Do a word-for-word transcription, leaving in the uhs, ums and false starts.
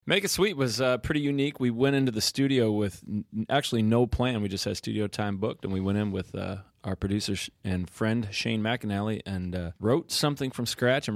Make It Sweet was uh, pretty unique. We went into the studio with n- actually no plan. We just had studio time booked, and we went in with uh, our producer and friend Shane McAnally and uh, wrote something from scratch and